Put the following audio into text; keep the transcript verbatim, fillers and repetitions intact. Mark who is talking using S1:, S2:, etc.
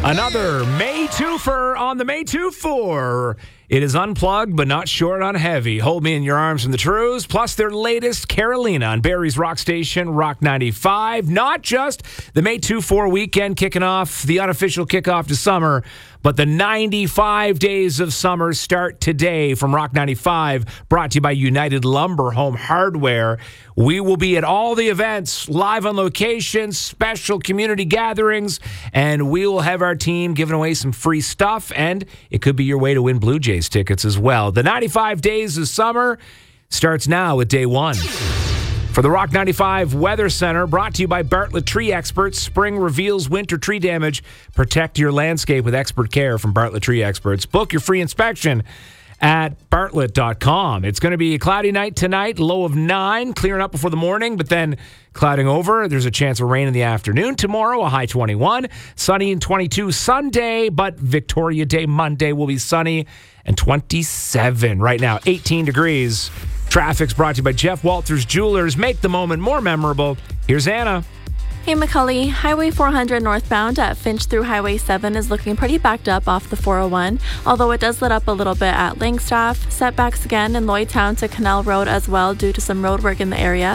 S1: Another May twofer on the May two four. It is unplugged, but not short on heavy. Hold me in your arms from the Trues, plus their latest Carolina on Barrie's Rock Station, Rock ninety-five. Not just the May two four weekend kicking off, the unofficial kickoff to summer, but the ninety-five days of summer start today from Rock ninety-five, brought to you by United Lumber Home Hardware. We will be at all the events, live on location, special community gatherings, and we will have our team giving away some free stuff, and it could be your way to win Blue Jays tickets as well. The ninety-five days of summer starts now with day one. For the Rock ninety-five Weather Center, brought to you by Bartlett Tree Experts. Spring reveals winter tree damage. Protect your landscape with expert care from Bartlett Tree Experts. Book your free inspection at bartlett dot com. It's going to be a cloudy night tonight, low of nine, clearing up before the morning, but then clouding over. There's a chance of rain in the afternoon. Tomorrow, a high twenty-one, sunny and twenty-two Sunday, but Victoria Day Monday will be sunny and twenty-seven. Right now, eighteen degrees. Traffic's brought to you by Jeff Walters Jewelers. Make the moment more memorable. Here's Anna.
S2: Hey, McCully. Highway four hundred northbound at Finch through Highway seven is looking pretty backed up off the four oh one, although it does let up a little bit at Langstaff. Setbacks again in Lloydtown to Canal Road as well due to some road work in the area.